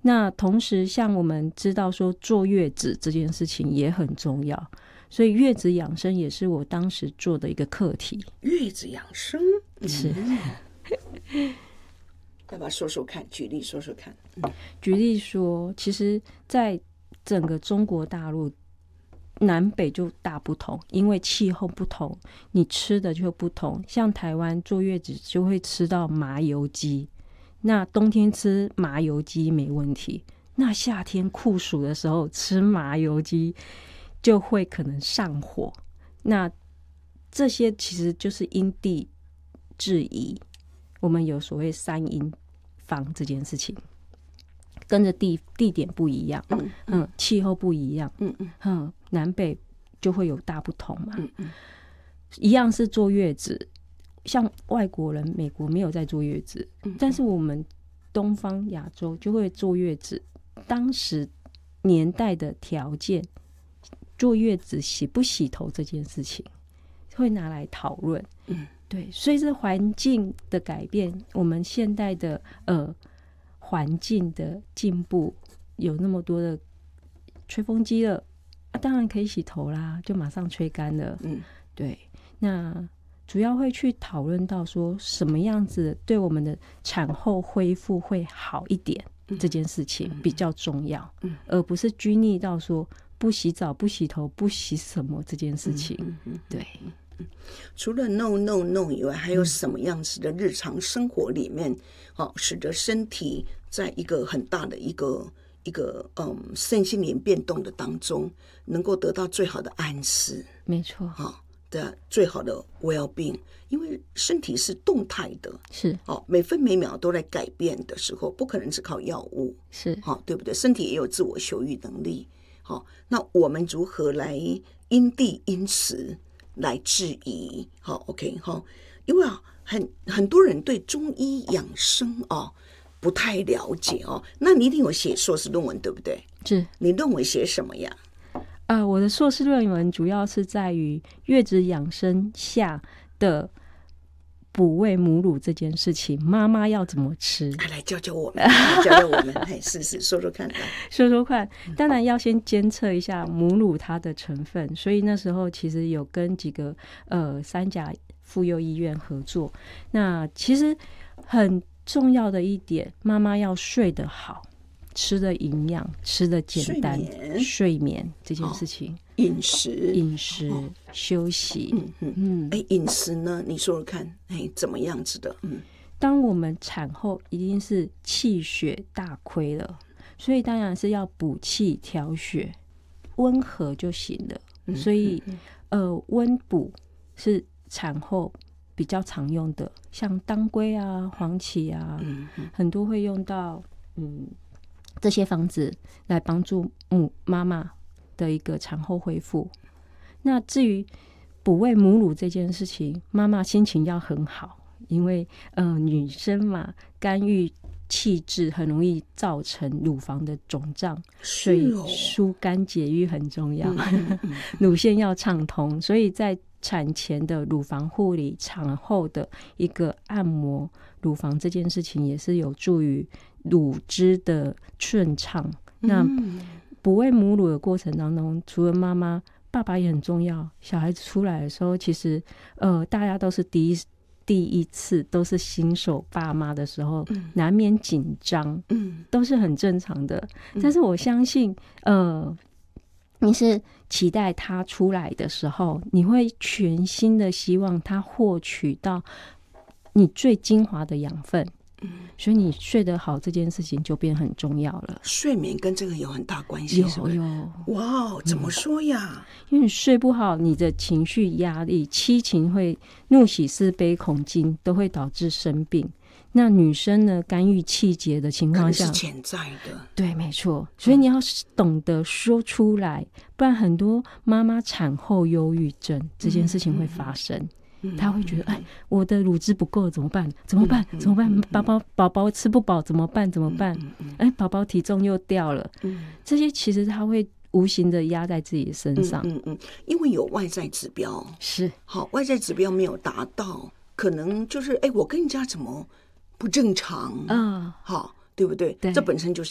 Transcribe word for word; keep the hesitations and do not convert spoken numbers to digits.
那同时像我们知道说坐月子这件事情也很重要，所以月子养生也是我当时做的一个课题。 月子养生是、 嗯、要不要说说看，举例说说看、嗯、 举例说，其实在整个中国大陆南北就大不同，因为气候不同，你吃的就不同。像台湾坐月子就会吃到麻油鸡，那冬天吃麻油鸡没问题，那夏天酷暑的时候吃麻油鸡就会可能上火。那这些其实就是因地制宜，我们有所谓三因方这件事情，跟着地地点不一样，嗯嗯，气候不一样，嗯嗯，南北就会有大不同嘛。嗯嗯，一样是坐月子，像外国人美国没有在坐月子，嗯、但是我们东方亚洲就会坐月子。当时年代的条件，坐月子洗不洗头这件事情会拿来讨论。嗯，对，随着环境的改变，我们现代的呃。环境的进步，有那么多的吹风机了、啊、当然可以洗头啦，就马上吹干了。嗯，对。那主要会去讨论到说什么样子对我们的产后恢复会好一点，嗯、这件事情比较重要，嗯、而不是拘泥到说不洗澡、不洗头、不洗什么这件事情。嗯嗯、对。 除了 no no no 以外，还有什么样子的日常生活里面，哦、使得身体在一个很大的一个一个嗯身心灵变动的当中，能够得到最好的安适？ 没错， 哦、的最好的 well being， 因为身体是动态的， 是哦，每分每秒都在改变的时候，不可能只靠药物， 是好、哦，对不对？身体也有自我修愈能力，好、哦，那我们如何来因地因时？来质疑，好 ，OK， 好，因为啊，很很多人对中医养生哦不太了解哦。那你一定有写硕士论文，对不对？ 是。 你论文写什么呀？ 呃，我的硕士论文主要是在于月子养生下的哺喂母乳这件事情，妈妈要怎么吃？ 来来教教我们，来教教我们，哎，试试说说看，来说说看。当然要先监测一下母乳它的成分，所以那时候其实有跟几个呃三甲妇幼医院合作。那其实很重要的一点，妈妈要睡得好，吃的营养，吃的简单， 睡眠, 睡眠这件事情。 哦饮食， 饮食、哦、休息， 嗯嗯嗯，哎，饮食呢？你说说看，哎，怎么样子的？嗯， 当我们产后一定是气血大亏了，所以当然是要补气调血，温和就行了。嗯、所以，嗯、呃，温补是产后比较常用的，像当归啊、黄芪啊，嗯、很多会用到，嗯，这些方子来帮助母妈妈的一个产后恢复。那至于哺喂母乳这件事情，妈妈心情要很好，因为呃女生嘛，肝郁气滞很容易造成乳房的肿胀，哦、所以疏肝解郁很重要，嗯嗯、乳腺要畅通，所以在产前的乳房护理、产后的一个按摩乳房这件事情，也是有助于乳汁的顺畅。嗯、那哺喂母乳的过程当中，除了妈妈，爸爸也很重要。小孩子出来的时候，其实呃，大家都是第一第一次，都是新手爸妈的时候，嗯、难免紧张，嗯，都是很正常的。嗯、但是我相信，呃，你是期待他出来的时候，你会全心的希望他获取到你最精华的养分。所以你睡得好这件事情就变很重要了。 睡眠跟这个有很大关系， 有有。 哇，怎么说呀？ 嗯、因为你睡不好，你的情绪压力、七情会怒喜思悲恐惊都会导致生病。那女生呢，肝郁气结的情况下， 是潜在的。 对，没错。所以你要懂得说出来，嗯、不然很多妈妈产后忧郁症这件事情会发生。嗯嗯，他会觉得，哎，我的乳汁不够怎么办？怎么办？怎么办？宝宝宝宝吃不饱怎么办？怎么办？哎，宝宝体重又掉了。这些其实他会无形的压在自己的身上。 嗯嗯，因为有外在指标， 是好，外在指标没有达到，可能就是，哎，我跟人家怎么不正常啊？好。对不对？ 对， 这本身就是